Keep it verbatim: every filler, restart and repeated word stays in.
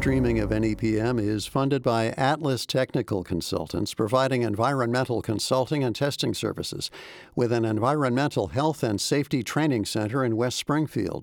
streaming of N E P M is funded by Atlas Technical Consultants, providing environmental consulting and testing services with an environmental health and safety training center in West Springfield.